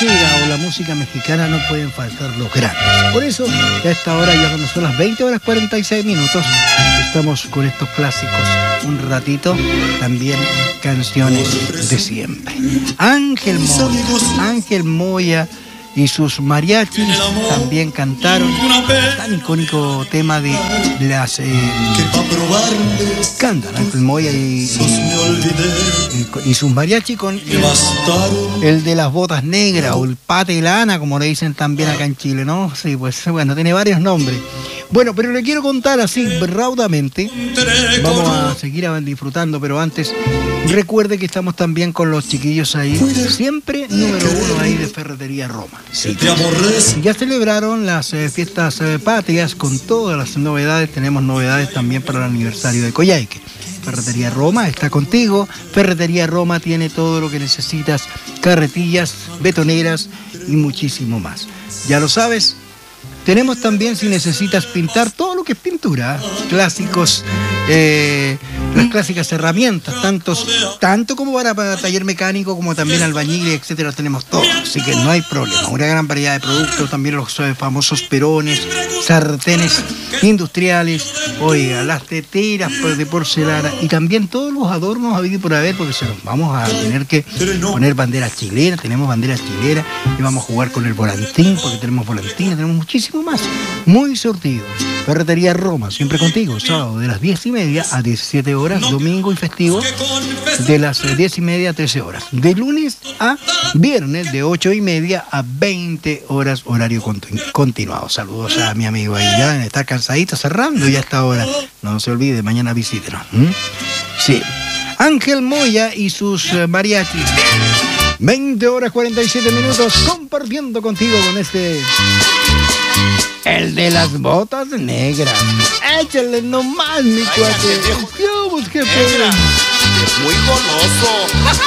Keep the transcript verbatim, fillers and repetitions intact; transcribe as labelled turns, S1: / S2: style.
S1: ranchera o la música mexicana no pueden faltar los grandes. Por eso, a esta hora, ya cuando son las veinte horas cuarenta y seis minutos, estamos con estos clásicos un ratito, también canciones de siempre. Ángel Moya, Ángel Moya y sus mariachis también cantaron tan icónico tema de las eh, cantan Ángel Moya y, y, y sus mariachis con el, el de las botas negras o el pate lana, como le dicen también acá en Chile, ¿no? Sí, pues bueno, tiene varios nombres. Bueno, pero le quiero contar así raudamente. Vamos a seguir disfrutando, pero antes recuerde que estamos también con los chiquillos ahí, siempre número uno ahí de Ferretería Roma. Sí. Ya celebraron las eh, fiestas eh, patrias con todas las novedades. Tenemos novedades también para el aniversario de Coyhaique. Ferretería Roma está contigo. Ferretería Roma tiene todo lo que necesitas: carretillas, betoneras y muchísimo más. Ya lo sabes. Tenemos también, si necesitas pintar, todo lo que es pintura, clásicos, eh, las clásicas herramientas, tantos, tanto como para, para taller mecánico, como también albañil, etcétera, tenemos todo, así que no hay problema. Una gran variedad de productos, también los eh, famosos perones, sartenes industriales, oiga, las teteras de porcelana y también todos los adornos habidos por haber, porque se los vamos a tener que poner banderas chilenas, tenemos banderas chilenas y vamos a jugar con el volantín, porque tenemos volantines, tenemos muchísimo más, muy surtido. Ferretería Roma, siempre contigo, sábado de las diez y media a diecisiete horas, domingo y festivo de las diez y media a trece horas, de lunes a viernes de ocho y media a veinte horas, horario continu continuado. Saludos a mi amigo ahí, ya está cansadito, cerrando ya esta hora, no se olvide, mañana visítenos. ¿Mm? Sí, Ángel Moya y sus mariachis, veinte horas cuarenta y siete minutos, compartiendo contigo con este... el de las botas negras. Échale nomás, mi cuate.
S2: Es muy goloso.